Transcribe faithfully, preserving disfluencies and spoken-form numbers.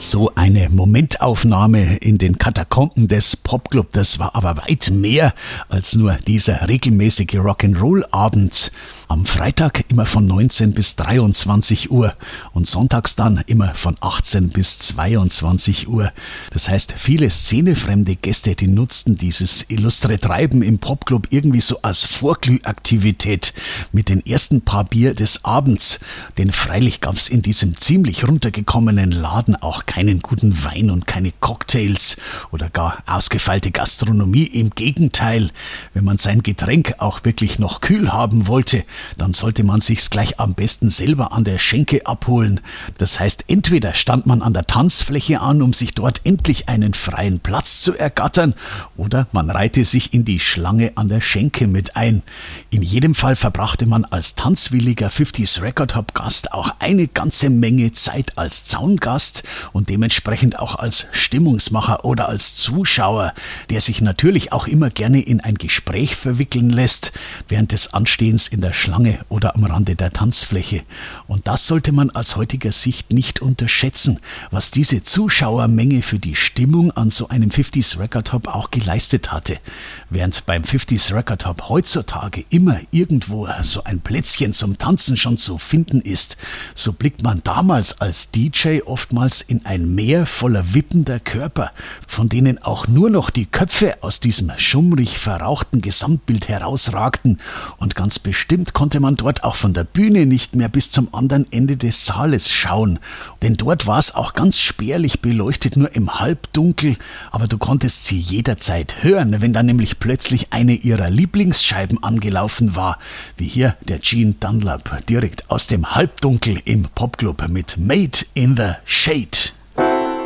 So eine Momentaufnahme in den Katakomben des Popclub, das war aber weit mehr als nur dieser regelmäßige Rock'n'Roll-Abend. Am Freitag immer von neunzehn bis dreiundzwanzig Uhr und sonntags dann immer von achtzehn bis zweiundzwanzig Uhr. Das heißt, viele szenefremde Gäste, die nutzten dieses illustre Treiben im Popclub irgendwie so als Vorglühaktivität mit den ersten paar Bier des Abends. Denn freilich gab es in diesem ziemlich runtergekommenen Laden auch keinen guten Wein und keine Cocktails oder gar ausgefeilte Gastronomie. Im Gegenteil, wenn man sein Getränk auch wirklich noch kühl haben wollte, dann sollte man sich's gleich am besten selber an der Schenke abholen. Das heißt, entweder stand man an der Tanzfläche an, um sich dort endlich einen freien Platz zu ergattern, oder man reihte sich in die Schlange an der Schenke mit ein. In jedem Fall verbrachte man als tanzwilliger fünfziger Record Hub Gast auch eine ganze Menge Zeit als Zaungast und dementsprechend auch als Stimmungsmacher oder als Zuschauer, der sich natürlich auch immer gerne in ein Gespräch verwickeln lässt, während des Anstehens in der Schlange oder am Rande der Tanzfläche. Und das sollte man aus heutiger Sicht nicht unterschätzen, was diese Zuschauermenge für die Stimmung an so einem fünfziger Record Hub auch geleistet hatte. Während beim fünfziger Record Hub heutzutage immer irgendwo so ein Plätzchen zum Tanzen schon zu finden ist, so blickt man damals als D J oftmals in ein Meer voller wippender Körper, von denen auch nur noch die Köpfe aus diesem schummrig verrauchten Gesamtbild herausragten, und ganz bestimmt konnte man dort auch von der Bühne nicht mehr bis zum anderen Ende des Saales schauen, denn dort war es auch ganz spärlich beleuchtet, nur im Halbdunkel, aber du konntest sie jederzeit hören, wenn da nämlich plötzlich eine ihrer Lieblingsscheiben angelaufen war, wie hier der Gene Dunlap direkt aus dem Halbdunkel im Popclub mit Made in the Shade.